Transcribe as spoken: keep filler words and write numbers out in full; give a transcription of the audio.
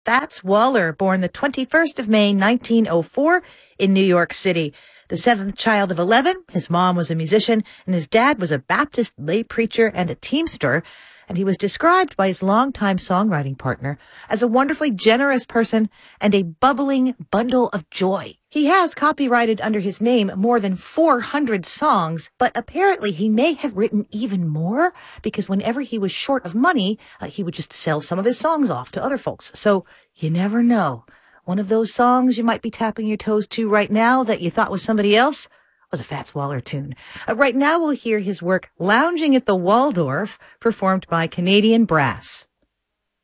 Fats Waller, born the twenty-first of May, nineteen oh four in New York City. The seventh child of eleven, his mom was a musician and his dad was a Baptist lay preacher and a teamster. And he was described by his longtime songwriting partner as a wonderfully generous person and a bubbling bundle of joy. He has copyrighted under his name more than four hundred songs, but apparently he may have written even more because whenever he was short of money, uh, he would just sell some of his songs off to other folks. So you never know. One of those songs you might be tapping your toes to right now that you thought was somebody else was a Fats Waller tune. Uh, right now we'll hear his work Lounging at the Waldorf, performed by Canadian Brass.